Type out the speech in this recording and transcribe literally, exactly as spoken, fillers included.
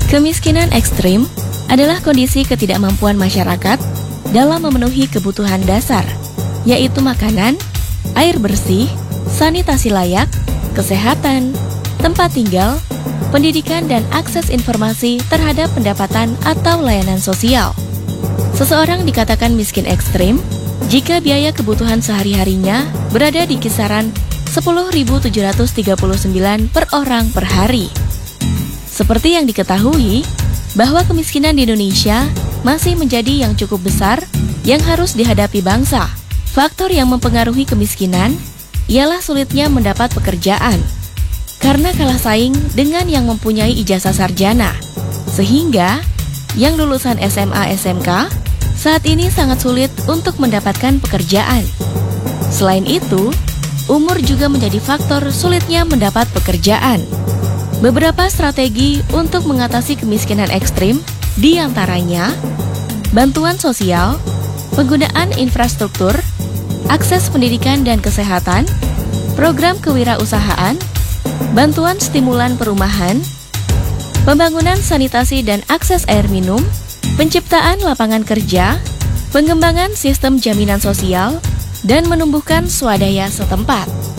Kemiskinan ekstrim adalah kondisi ketidakmampuan masyarakat dalam memenuhi kebutuhan dasar, yaitu makanan, air bersih, sanitasi layak, kesehatan, tempat tinggal, pendidikan, dan akses informasi terhadap pendapatan atau layanan sosial. Seseorang dikatakan miskin ekstrim jika biaya kebutuhan sehari-harinya berada di kisaran sepuluh ribu tujuh ratus tiga puluh sembilan per orang per hari. Seperti yang diketahui, bahwa kemiskinan di Indonesia masih menjadi yang cukup besar yang harus dihadapi bangsa. Faktor yang mempengaruhi kemiskinan ialah sulitnya mendapat pekerjaan, karena kalah saing dengan yang mempunyai ijazah sarjana, sehingga yang lulusan S M A S M K saat ini sangat sulit untuk mendapatkan pekerjaan. Selain itu, umur juga menjadi faktor sulitnya mendapat pekerjaan. Beberapa strategi untuk mengatasi kemiskinan ekstrim diantaranya bantuan sosial, penggunaan infrastruktur, akses pendidikan dan kesehatan, program kewirausahaan, bantuan stimulan perumahan, pembangunan sanitasi dan akses air minum, penciptaan lapangan kerja, pengembangan sistem jaminan sosial, dan menumbuhkan swadaya setempat.